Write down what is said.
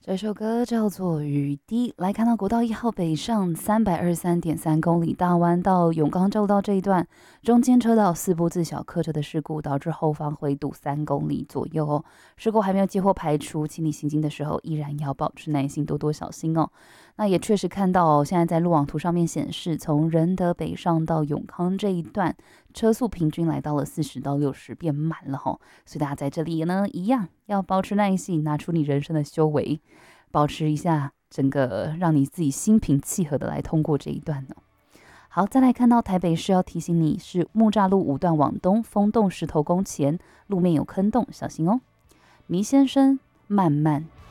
这首歌叫做《雨滴》。来看到国道1号北上323.3公里大弯到永康州道这一段，中间车道4部自小客车的事故，导致后方回堵3公里左右哦。事故还没有接获排除，请你行经的时候依然要保持耐心，多多小心哦。那也确实看到哦，现在在路网图上面显示，从仁德北上到永康这一段，车速平均来到了40到60，变慢了吼。所以大家在这里呢，一样要保持耐心，拿出你人生的修为。保持一下整个让你自己心平气和的来通过这一段呢。好，再来看到台北市要提醒你是木栅路5段往东，风洞石头宫前路面有坑洞，小心哦。迷先生慢慢